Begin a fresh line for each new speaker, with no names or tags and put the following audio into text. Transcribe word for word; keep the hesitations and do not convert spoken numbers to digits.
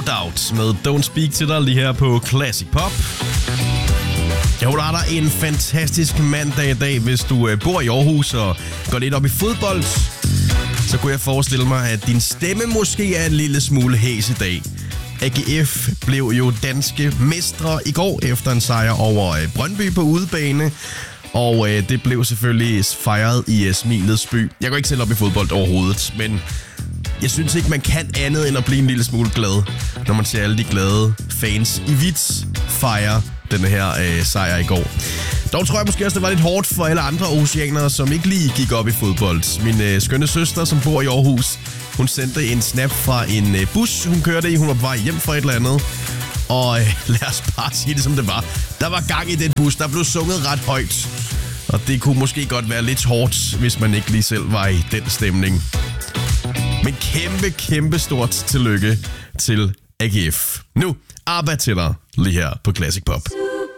Doubt med Don't Speak til dig lige her på Classic Pop. Jeg håber, du har dig en fantastisk mandag i dag. Hvis du bor i Aarhus og går lidt op i fodbold, så kunne jeg forestille mig, at din stemme måske er en lille smule hæs i dag. A G F blev jo danske mestre i går efter en sejr over Brøndby på udebane. Og øh, det blev selvfølgelig fejret i øh, Smilets by. Jeg går ikke selv op i fodbold overhovedet, men jeg synes ikke, man kan andet end at blive en lille smule glad, når man ser alle de glade fans i hvidt fejre denne her øh, sejr i går. Dog tror jeg måske også, det var lidt hårdt for alle andre oceanere, som ikke lige gik op i fodbold. Min øh, skønne søster, som bor i Aarhus, hun sendte en snap fra en øh, bus, hun kørte i. Hun var på vej hjem fra et eller andet. Og øh, lad os bare sige det, som det var. Der var gang i den bus, der blev sunget ret højt. Og det kunne måske godt være lidt hårdt, hvis man ikke lige selv var i den stemning. Men kæmpe, kæmpe stort tillykke til A G F. Nu, ABBA til dig lige her på Classic Pop.